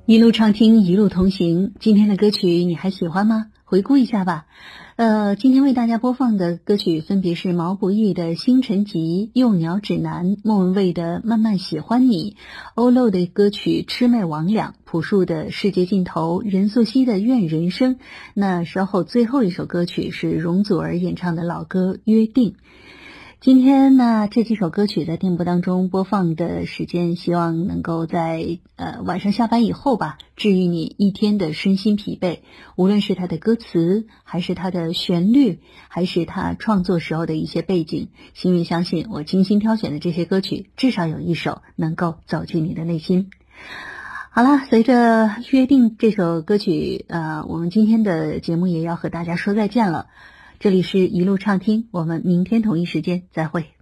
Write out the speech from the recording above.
一路畅听，一路同行。今天的歌曲你还喜欢吗？回顾一下吧。今天为大家播放的歌曲分别是毛不易的《星辰集》、幼鸟指南、莫文蔚的《慢慢喜欢你》、欧漏的歌曲《魑魅魍魉》、朴树的《世界尽头》、任素汐的《愿人生》。那稍后最后一首歌曲是容祖儿演唱的老歌《约定》。今天呢，这几首歌曲在电波当中播放的时间，希望能够在晚上下班以后吧，治愈你一天的身心疲惫。无论是它的歌词，还是它的旋律，还是它创作时候的一些背景，心运相信我精心挑选的这些歌曲，至少有一首能够走进你的内心。好了，随着《约定》这首歌曲，我们今天的节目也要和大家说再见了。这里是一路畅听，我们明天同一时间再会。